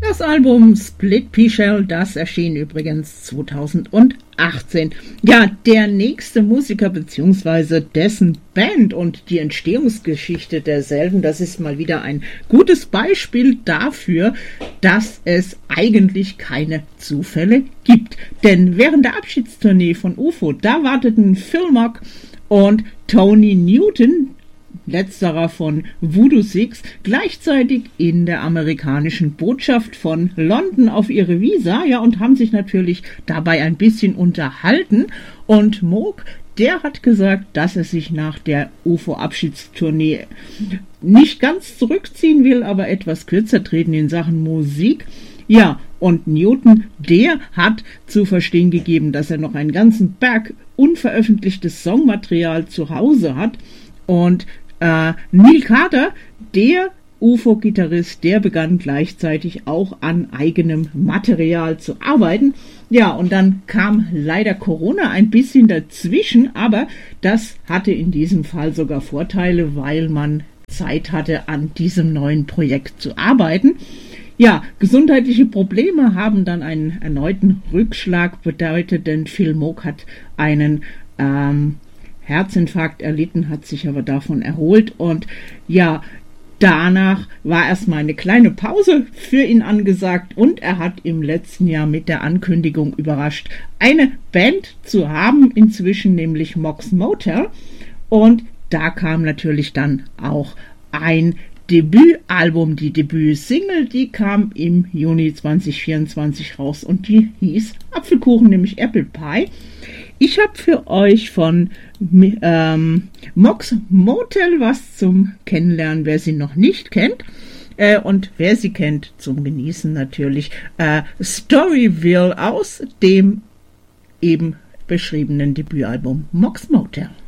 Das Album Split Pea Shell, das erschien übrigens 2018. Ja, der nächste Musiker bzw. dessen Band und die Entstehungsgeschichte derselben, das ist mal wieder ein gutes Beispiel dafür, dass es eigentlich keine Zufälle gibt. Denn während der Abschiedstournee von UFO, da warteten Phil Mogg und Tony Newton, letzterer von Voodoo Six, gleichzeitig in der amerikanischen Botschaft von London auf ihre Visa, ja, und haben sich natürlich dabei ein bisschen unterhalten. Und Mogg, der hat gesagt, dass er sich nach der UFO-Abschiedstournee nicht ganz zurückziehen will, aber etwas kürzer treten in Sachen Musik. Ja, und Newton, der hat zu verstehen gegeben, dass er noch einen ganzen Berg unveröffentlichtes Songmaterial zu Hause hat. Und Neil Carter, der UFO-Gitarrist, der begann gleichzeitig auch an eigenem Material zu arbeiten. Ja, und dann kam leider Corona ein bisschen dazwischen, aber das hatte in diesem Fall sogar Vorteile, weil man Zeit hatte, an diesem neuen Projekt zu arbeiten. Ja, gesundheitliche Probleme haben dann einen erneuten Rückschlag bedeutet, denn Phil Mogg hat einen Herzinfarkt erlitten, hat sich aber davon erholt und ja, danach war erstmal eine kleine Pause für ihn angesagt und er hat im letzten Jahr mit der Ankündigung überrascht, eine Band zu haben, inzwischen nämlich Mogg's Motel, und da kam natürlich dann auch ein Debütalbum, die Debütsingle, die kam im Juni 2024 raus und die hieß Apfelkuchen, nämlich Apple Pie. Ich habe für euch von Mogg's Motel was zum Kennenlernen, wer sie noch nicht kennt. Und wer sie kennt, zum Genießen natürlich Storyville aus dem eben beschriebenen Debütalbum Mogg's Motel.